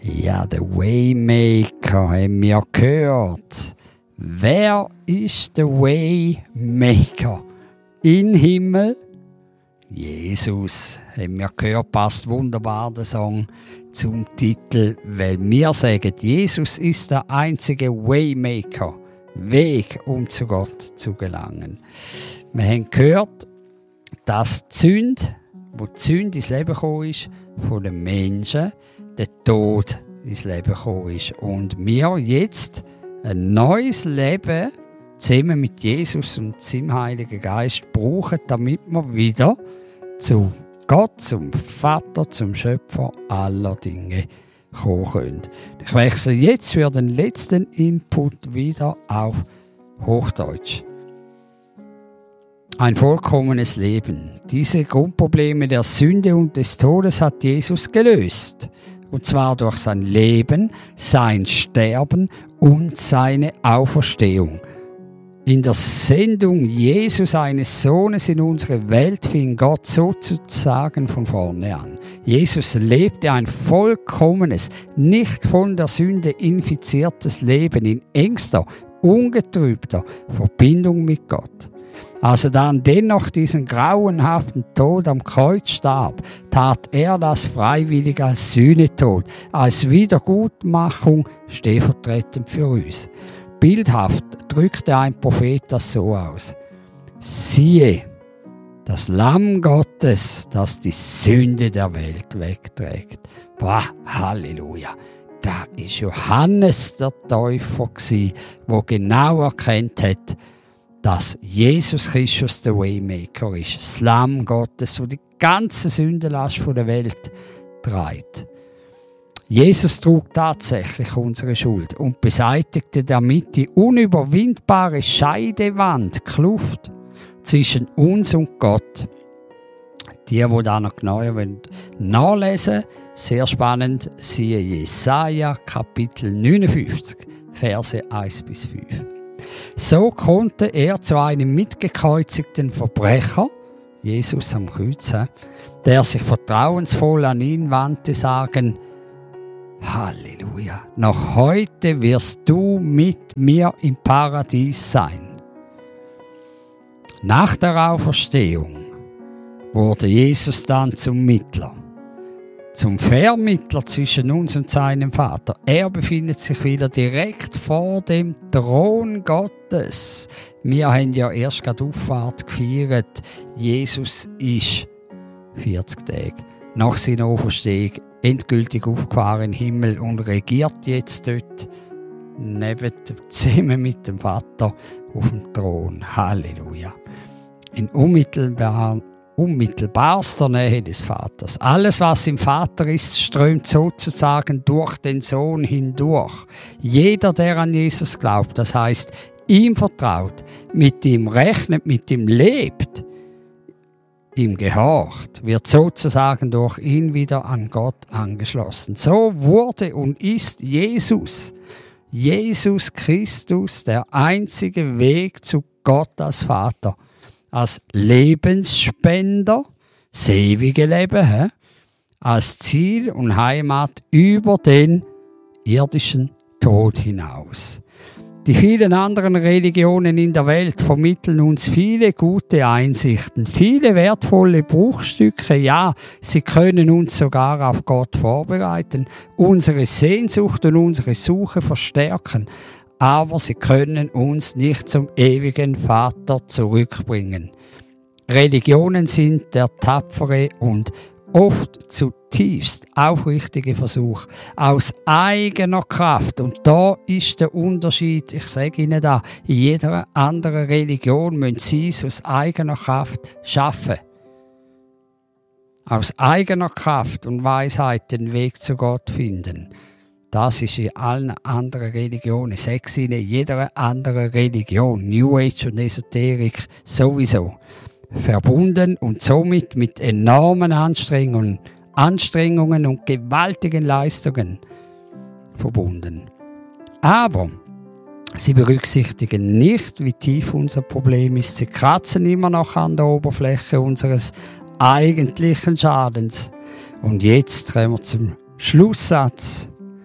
Ja, der Waymaker haben wir gehört. Wer ist der Waymaker? In Himmel? Jesus, haben wir gehört, passt wunderbar der Song zum Titel, weil wir sagen, Jesus ist der einzige Waymaker, Weg, um zu Gott zu gelangen. Wir haben gehört, dass die Sünde ins Leben gekommen ist, von den Menschen, der Tod ins Leben gekommen ist. Und wir jetzt ein neues Leben zusammen mit Jesus und seinem Heiligen Geist brauchen, damit wir wieder zu Gott, zum Vater, zum Schöpfer aller Dinge kommen können. Ich wechsle jetzt für den letzten Input wieder auf Hochdeutsch. Ein vollkommenes Leben. Diese Grundprobleme der Sünde und des Todes hat Jesus gelöst. Und zwar durch sein Leben, sein Sterben und seine Auferstehung. In der Sendung Jesu, seines Sohnes, in unsere Welt fing Gott sozusagen von vorne an. Jesus lebte ein vollkommenes, nicht von der Sünde infiziertes Leben in engster, ungetrübter Verbindung mit Gott. Als er dann dennoch diesen grauenhaften Tod am Kreuz starb, tat er das freiwillig als Sühnetod, als Wiedergutmachung stellvertretend für uns. Bildhaft drückte ein Prophet das so aus: Siehe, das Lamm Gottes, das die Sünde der Welt wegträgt. Boah, Halleluja! Da ist Johannes der Täufer gsi, wo genau erkannt hat, dass Jesus Christus der Waymaker ist, das Lamm Gottes, wo die ganze Sündenlast von der Welt trägt. Jesus trug tatsächlich unsere Schuld und beseitigte damit die unüberwindbare Scheidewand, Kluft zwischen uns und Gott. Die da noch genauer nachlesen wollen, sehr spannend, siehe Jesaja Kapitel 59, Verse 1-5. So konnte er zu einem mitgekreuzigten Verbrecher, Jesus am Kreuz, der sich vertrauensvoll an ihn wandte, sagen: Halleluja, noch heute wirst du mit mir im Paradies sein. Nach der Auferstehung wurde Jesus dann zum Mittler, zum Vermittler zwischen uns und seinem Vater. Er befindet sich wieder direkt vor dem Thron Gottes. Wir haben ja erst gerade Auffahrt gefeiert. Jesus ist 40 Tage nach seiner Auferstehung endgültig aufgefahren in den Himmel und regiert jetzt dort zusammen mit dem Vater auf dem Thron. Halleluja. In unmittelbarster Nähe des Vaters. Alles, was im Vater ist, strömt sozusagen durch den Sohn hindurch. Jeder, der an Jesus glaubt, das heißt, ihm vertraut, mit ihm rechnet, mit ihm lebt, ihm gehorcht, wird sozusagen durch ihn wieder an Gott angeschlossen. So wurde und ist Jesus Christus, der einzige Weg zu Gott als Vater, als Lebensspender, das ewige Leben, als Ziel und Heimat über den irdischen Tod hinaus. Die vielen anderen Religionen in der Welt vermitteln uns viele gute Einsichten, viele wertvolle Bruchstücke. Ja, sie können uns sogar auf Gott vorbereiten, unsere Sehnsucht und unsere Suche verstärken. Aber sie können uns nicht zum ewigen Vater zurückbringen. Religionen sind der tapfere und oft zutiefst aufrichtige Versuch aus eigener Kraft. Und da ist der Unterschied, ich sage Ihnen da, in jeder anderen Religion müssen Sie es aus eigener Kraft schaffen. Aus eigener Kraft und Weisheit den Weg zu Gott finden. Das ist in allen anderen Religionen, sechs in jeder anderen Religion, New Age und Esoterik sowieso, verbunden und somit mit enormen Anstrengungen und gewaltigen Leistungen verbunden. Aber sie berücksichtigen nicht, wie tief unser Problem ist. Sie kratzen immer noch an der Oberfläche unseres eigentlichen Schadens. Und jetzt kommen wir zum Schlusssatz.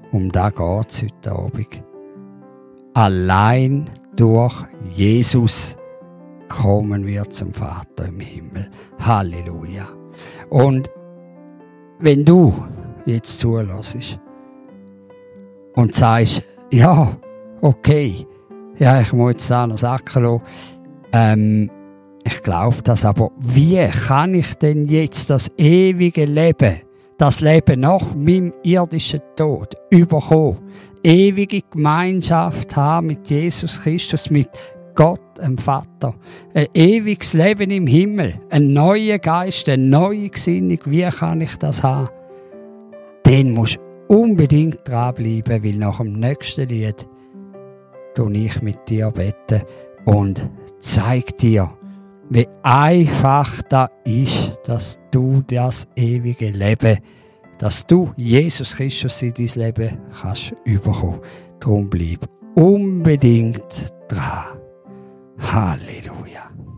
Um das geht es heute Abend. Allein durch Jesus kommen wir zum Vater im Himmel. Halleluja. Und wenn du jetzt zulässt und sagst, ja, okay, ja, ich muss jetzt da noch sacken lassen, ich glaube das, aber wie kann ich denn jetzt das ewige Leben, das Leben nach meinem irdischen Tod überkommen? Ewige Gemeinschaft haben mit Jesus Christus, mit Gott, dem Vater. Ein ewiges Leben im Himmel, ein neuer Geist, eine neue Gesinnung. Wie kann ich das haben? Dann musst du unbedingt dranbleiben, weil nach dem nächsten Lied tue ich mit dir beten und zeig dir, wie einfach das ist, dass du das ewige Leben, dass du Jesus Christus in dein Leben kannst überkommen. Darum bleib unbedingt dran. Halleluja.